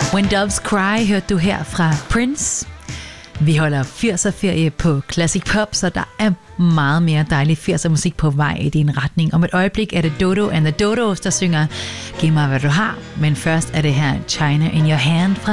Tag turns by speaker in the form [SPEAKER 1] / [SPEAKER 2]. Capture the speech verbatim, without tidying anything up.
[SPEAKER 1] When Doves Cry hørte du her fra Prince. Vi holder firser-ferie på Classic Pop, så der er meget mere dejlig firser-musik på vej i din retning. Om et øjeblik er det Dodo and the Dodos, der synger Giv mig hvad du har, men først er det her China in Your Hand fra